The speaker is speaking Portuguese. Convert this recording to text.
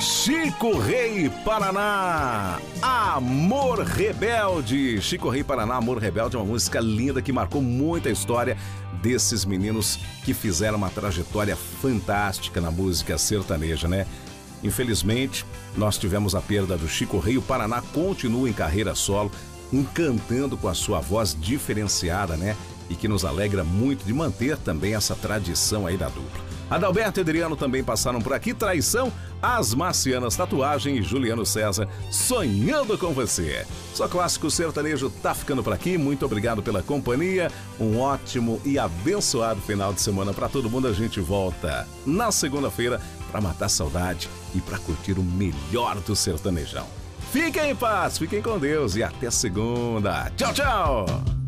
Chico Rei Paraná, Amor Rebelde. Chico Rei Paraná, Amor Rebelde é uma música linda que marcou muita história desses meninos que fizeram uma trajetória fantástica na música sertaneja, né? Infelizmente, nós tivemos a perda do Chico Rei. O Paraná continua em carreira solo, encantando com a sua voz diferenciada, né? E que nos alegra muito de manter também essa tradição aí da dupla. Adalberto e Adriano também passaram por aqui. Traição, As Marcianas Tatuagem e Juliano César, Sonhando com Você. Só clássico sertanejo tá ficando por aqui. Muito obrigado pela companhia. Um ótimo e abençoado final de semana para todo mundo. A gente volta na segunda-feira para matar saudade e para curtir o melhor do sertanejão. Fiquem em paz, fiquem com Deus e até segunda. Tchau, tchau!